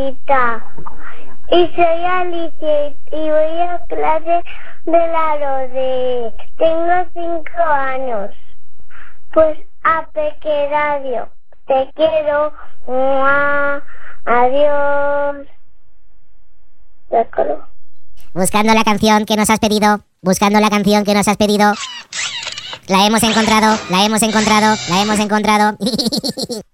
Y soy Alicia y voy a clase de la Rode. Tengo 5 años. Pues a Peque Radio. Te quiero. ¡Mua! Adiós. Ya coló. Buscando la canción que nos has pedido. Buscando la canción que nos has pedido. La hemos encontrado. La hemos encontrado. La hemos encontrado.